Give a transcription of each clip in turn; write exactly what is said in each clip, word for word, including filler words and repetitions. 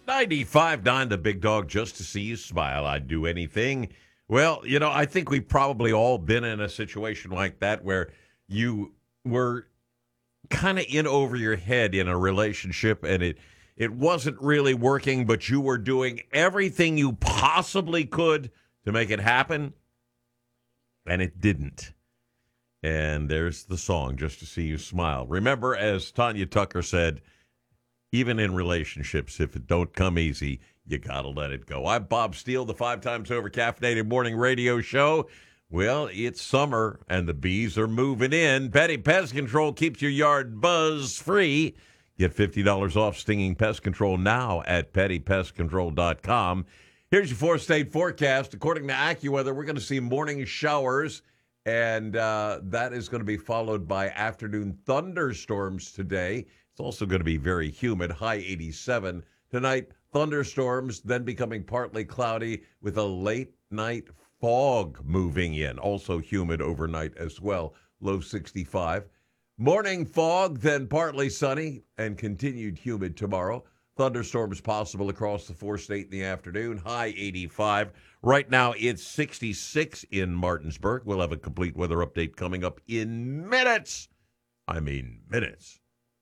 ninety-five point nine The Big Dog, just to see you smile. I'd do anything. Well, you know, I think we've probably all been in a situation like that where you were kind of in over your head in a relationship and it it wasn't really working, but you were doing everything you possibly could to make it happen, and it didn't. And there's the song, Just to See You Smile. Remember, as Tanya Tucker said, even in relationships, if it don't come easy, you got to let it go. I'm Bob Steele, the five times over caffeinated morning radio show. Well, it's summer, and the bees are moving in. Petty Pest Control keeps your yard buzz-free. Get fifty dollars off stinging pest control now at petty pest control dot com. Here's your four-state forecast. According to AccuWeather, we're going to see morning showers, and uh, that is going to be followed by afternoon thunderstorms today. It's also going to be very humid, high eighty-seven. Tonight, thunderstorms, then becoming partly cloudy with a late-night fog moving in. Also humid overnight as well, low sixty-five. Morning fog, then partly sunny and continued humid tomorrow. Thunderstorms possible across the four-state in the afternoon, high eighty-five. Right now, it's sixty-six in Martinsburg. We'll have a complete weather update coming up in minutes. I mean minutes.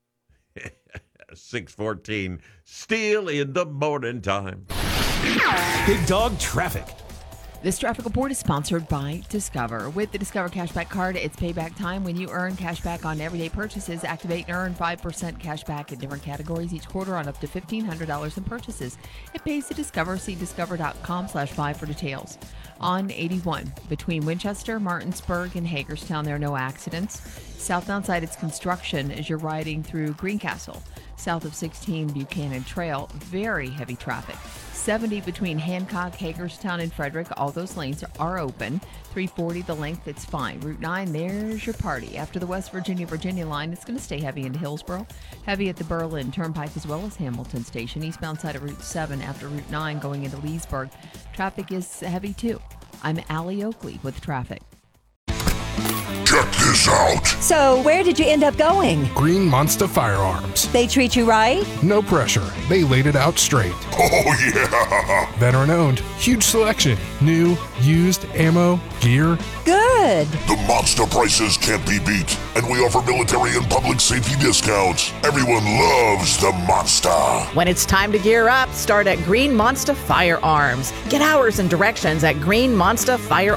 six fourteen, Steele in the morning time. Big Dog Traffic. This traffic report is sponsored by Discover. With the Discover Cashback Card, it's payback time when you earn cash back on everyday purchases. Activate and earn five percent cash back in different categories each quarter on up to fifteen hundred dollars in purchases. It pays to Discover. See discover.com slash five for details. On eighty-one, between Winchester, Martinsburg, and Hagerstown, there are no accidents. Southbound side, it's construction as you're riding through Greencastle. South of sixteen Buchanan Trail, very heavy traffic. seventy between Hancock, Hagerstown, and Frederick, all those lanes are open. three forty, the length, it's fine. Route nine, there's your party. After the West Virginia-Virginia line, it's going to stay heavy into Hillsborough. Heavy at the Berlin Turnpike as well as Hamilton Station. Eastbound side of Route seven after Route nine going into Leesburg. Traffic is heavy too. I'm Allie Oakley with traffic. Check this out. So, where did you end up going? Green Monster Firearms. They treat you right? No pressure. They laid it out straight. Oh, yeah. Veteran owned. Huge selection. New, used, ammo, gear. Good. The monster prices can't be beat, and we offer military and public safety discounts. Everyone loves the monster. When it's time to gear up, start at Green Monster Firearms. Get hours and directions at green monster firearms